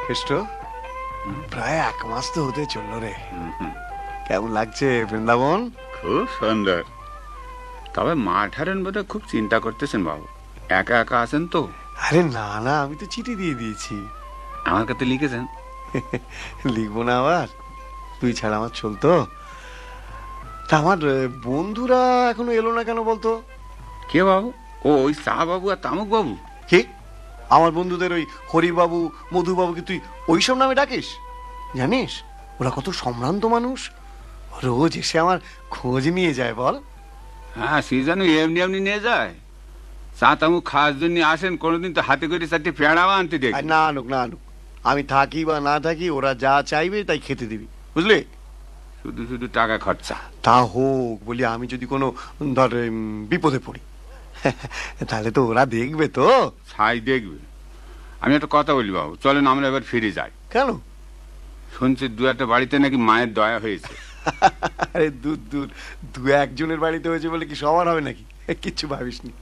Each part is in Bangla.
কেষ্ট, প্রায় 1 মাস তো হতে চললো রে। কেমন লাগছে বৃন্দাবন? খুব সুন্দর। তবে মাঠারেন বোধহয় খুব চিন্তা করতেছেন বাবু, একা একা আছেন তো। আরে না না, আমি তো চিঠি দিয়ে দিয়েছি। আমার কাছে লিখেছেন? লিখবো না আবার? তুই ছাড়া আমার চলতো? তা আমার বন্ধুরা এখনো এলো না কেন বলতো? কে বাবু? ও ওই চা বাবু আর তামুক বাবু। কি আমার বন্ধুদের ওই হরিবাবু মধুবাবুকে তুই ওইসব নামে ডাকিস? জানিস ওরা কত সম্ভ্রান্ত মানুষ, রোজ এসে আমার খোঁজ নিয়ে যায় বল। হ্যাঁ, সে যেন এমনি এমনি নিয়ে যায়। চা তামুক খাওয়ার জন্য আসেন, কোনোদিন তো হাতে করে 4টে পেয়ারাও আনতে দেখি। আর না আনুক না আনুক, আমি থাকি বা না থাকি ওরা যা চাইবে তাই খেতে দিবি, বুঝলি? শুধু শুধু টাকা খরচা। তা হোক বলি, আমি যদি কোনো ধর বিপদে পড়ি তাহলে তো ওরা দেখবে তো। ছাই দেখবে। আমি একটা কথা বলি বাবু, চলেন আমরা এবার ফিরে যাই। কেন? শুনছি 2-1টা বাড়িতে নাকি মায়ের দয়া হয়েছে। আরে দূর দূর, 2-1 জনের বাড়িতে হয়েছে বলে কি সবার হবে নাকি? কিচ্ছু ভাবিস নি।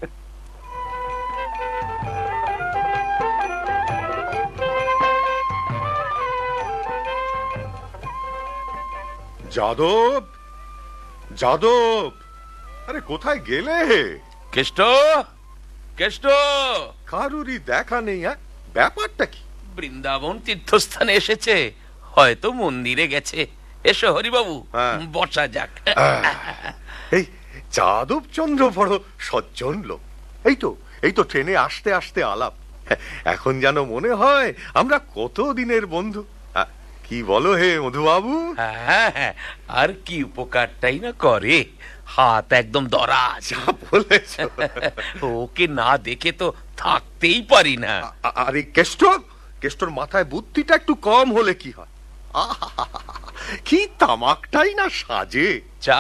যাদব, যাদব, আরে কোথায় গেলে? কেষ্ট, কেষ্ট, কারুরই দেখা নেই। হ্যাঁ, ব্যাপারটা কি? বৃন্দাবন তীর্থস্থানে এসেছে, হয়তো মন্দিরে গেছে। এসো হরিবাবু, হ্যাঁ। বসা যাক। এই যাদব চন্দ্র বড় সজ্জন লোক। এই তো ট্রেনে আসতে আসতে আলাপ। এখন যেন মনে হয় আমরা কত দিনের বন্ধু। কি বলো হে মধুবাবু? হ্যাঁ হ্যাঁ, আর কি উপকারটাই না করে, হাত একদম দরাজ। যা বলেছ। ওকে না দেখে তো থাকতেই পারি না। আরে কেষ্টর মাথায় বুদ্ধিটা একটু কম হলে কি হয়? কি তামাকটাই না সাজে। চা,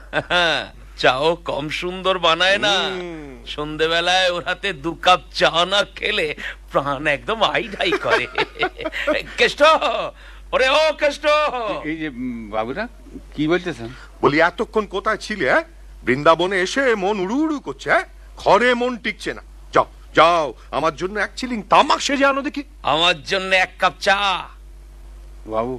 চাও কম সুন্দর বানায় না। সন্ধেবেলায় ওর হাতে 2 কাপ চা না খেলে প্রাণ একদম আইঢাই করে। কেষ্ট, ওরে ও কেষ্ট। এই যে বাবুরা কি বলতেছেন? বলি এতক্ষণ কোথায় ছিলে? বৃন্দাবনে এসে মন উড়ু উড়ু করছে। ঘরে মন টিকছে না। যাও যাও, আমার জন্য 1 চিলিং তামাক সেজে আনো দেখি। আমার জন্য 1 কাপ চা। বাবু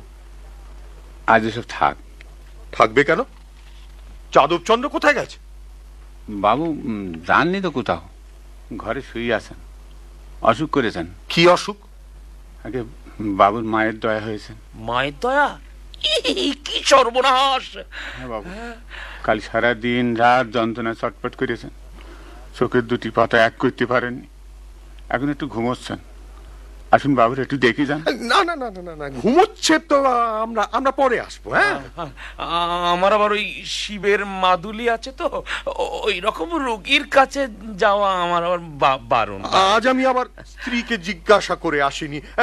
আজ এসব থাক। থাকবে কেন? যাদব চন্দ্র কোথায় গেছে? বাবু জাননি তো কোথাও, ঘরে শুয়ে আছেন, অসুখ করেছেন। কি অসুখ? আগে বাবুর মায়ের দয়া হয়েছে। মায়ের দয়া? কি সর্বনাশ! হ্যাঁ বাবু, কাল সারা দিন রাত যন্ত্রণা চটপট করেছেন, চোখের 2টি পাতা এক করতে পারেননি। এখন একটু ঘুমোচ্ছেন। আসুন বাবুর একটু দেখে যান। না না না না না, ঘুমোচ্ছে তো, আমরা পরে আসবো। হ্যাঁ, আমার আবার ওই শিবের মাদুলি আছে তো, ওই রকম রোগীর কাছে যাওয়া আমার আবার বারণ। আজ আমি আবার স্ত্রীকে জিজ্ঞাসা করে আসিনি।